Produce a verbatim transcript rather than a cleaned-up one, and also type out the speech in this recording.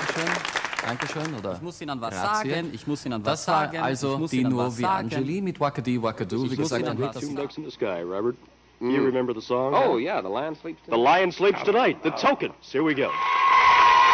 Dankeschön. Dankeschön, oder? Ich muss Ihnen was Grazie. sagen, ich muss Ihnen was Das war sagen. also ich muss die Ihnen nur was wie sagen. Angeli mit Wackadee Wackadoo, wie Ich muss gesagt. Ihnen Dann was Two sagen. ducks in the sky, Robert. You remember the song? Oh, yeah, the lion sleeps The tonight. lion sleeps tonight. The token. Here we go.